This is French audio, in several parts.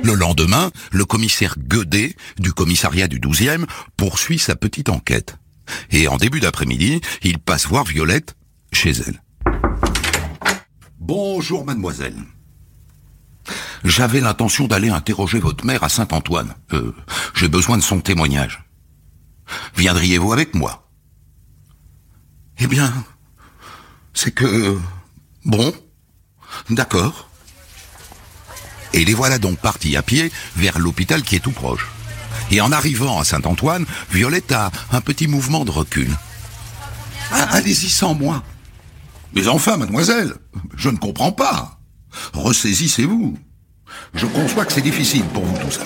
Le lendemain, le commissaire Guedet, du commissariat du 12e, poursuit sa petite enquête. Et en début d'après-midi, il passe voir Violette chez elle. Bonjour mademoiselle. J'avais l'intention d'aller interroger votre mère à Saint-Antoine. J'ai besoin de son témoignage. Viendriez-vous avec moi? Eh bien, c'est que... Bon, d'accord. Et les voilà donc partis à pied vers l'hôpital qui est tout proche. Et en arrivant à Saint-Antoine, Violette a un petit mouvement de recul. Allez-y sans moi. Mais enfin, mademoiselle, je ne comprends pas. Ressaisissez-vous. Je conçois que c'est difficile pour vous tout ça.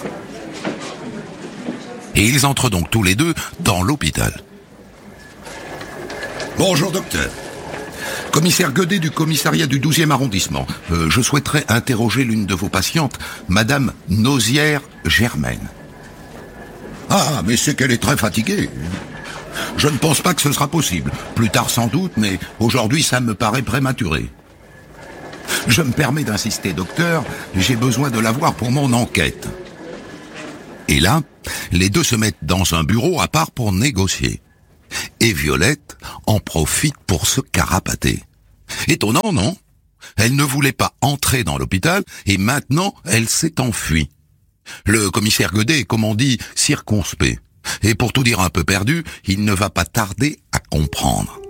Et ils entrent donc tous les deux dans l'hôpital. Bonjour docteur. Commissaire Guedet du commissariat du 12e arrondissement. Je souhaiterais interroger l'une de vos patientes, Madame Nausière Germaine. Ah, mais c'est qu'elle est très fatiguée. Je ne pense pas que ce sera possible. Plus tard sans doute, mais aujourd'hui ça me paraît prématuré. Je me permets d'insister, docteur, j'ai besoin de la voir pour mon enquête. Et là, les deux se mettent dans un bureau à part pour négocier. Et Violette en profite pour se carapater. Étonnant, non? Elle ne voulait pas entrer dans l'hôpital et maintenant elle s'est enfuie. Le commissaire Guedet est, comme on dit, circonspect. Et pour tout dire un peu perdu, il ne va pas tarder à comprendre.